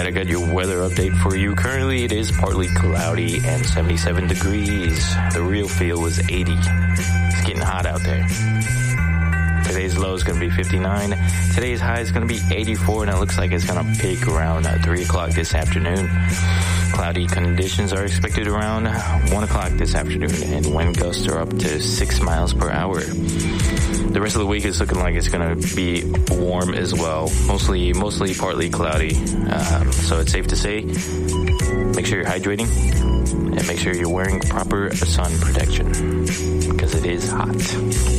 check out your weather update for you. Currently, it is partly cloudy and 77 degrees. The real feel was 80. It's getting hot out there. Today's low is going to be 59. Today's high is going to be 84, and it looks like it's going to peak around 3 o'clock this afternoon. Cloudy conditions are expected around 1 o'clock this afternoon, and wind gusts are up to 6 miles per hour. The rest of the week is looking like it's going to be warm as well. Mostly partly cloudy. So it's safe to say, make sure you're hydrating and make sure you're wearing proper sun protection because it is hot.